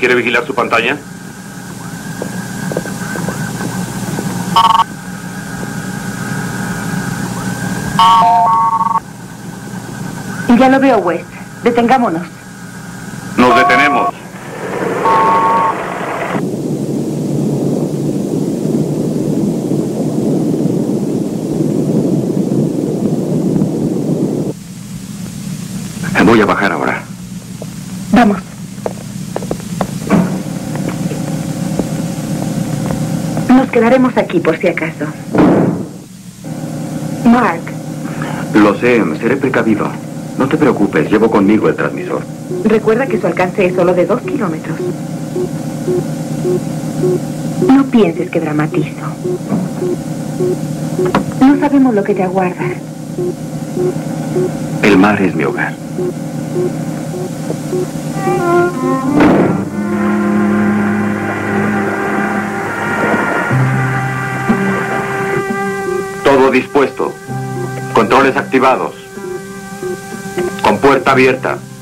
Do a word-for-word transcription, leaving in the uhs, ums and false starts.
¿quiere vigilar su pantalla? Ya lo veo, West. Detengámonos. Nos detenemos. Voy a bajar ahora. Vamos. Nos quedaremos aquí por si acaso. Mark. Lo sé, seré precavido. No te preocupes, llevo conmigo el transmisor. Recuerda que su alcance es solo de dos kilómetros. No pienses que dramatizo. No sabemos lo que te aguarda. El mar es mi hogar. Todo dispuesto. Controles activados. Con puerta abierta.